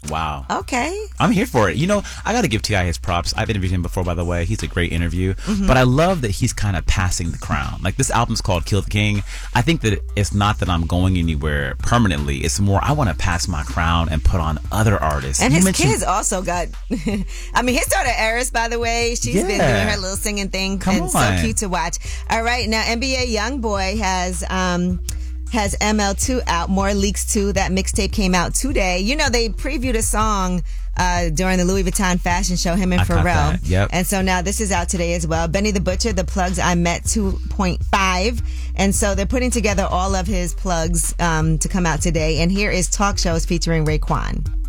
Wow. Okay. I'm here for it. You know, I got to give T.I. his props. I've interviewed him before, by the way. He's a great interview. But I love that he's kind of passing the crown. Like, this album's called Kill the King. I think that it's not that I'm going anywhere permanently. It's more I want to pass my crown and put on other artists. And his kids also got... I mean, his daughter, Eris, by the way, she's been doing her little singing thing. Come and on. so cute to watch. All right, now NBA YoungBoy has ML2 out, More Leaks 2. That mixtape came out today. You know, they previewed a song during the Louis Vuitton fashion show, him and Pharrell. Yep. And so now this is out today as well. Benny the Butcher, The Plugs I Met 2.5. And so they're putting together all of his plugs to come out today. And here is Talk Shows featuring Raekwon.